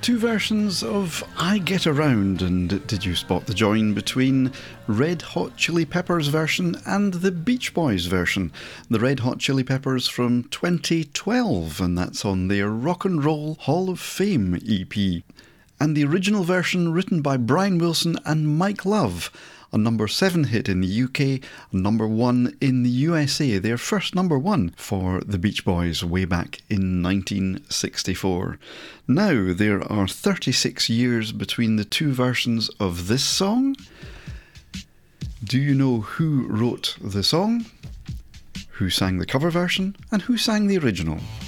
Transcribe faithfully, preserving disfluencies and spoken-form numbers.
Two versions of I Get Around, and did you spot the join between Red Hot Chili Peppers version and the Beach Boys version? The Red Hot Chili Peppers from twenty twelve, and that's on their Rock and Roll Hall of Fame E P. And the original version written by Brian Wilson and Mike Love, a number seven hit in the U K, number one in the U S A, their first number one for the Beach Boys way back in nineteen sixty-four. Now, there are thirty-six years between the two versions of this song. Do you know who wrote the song, who sang the cover version, and who sang the original?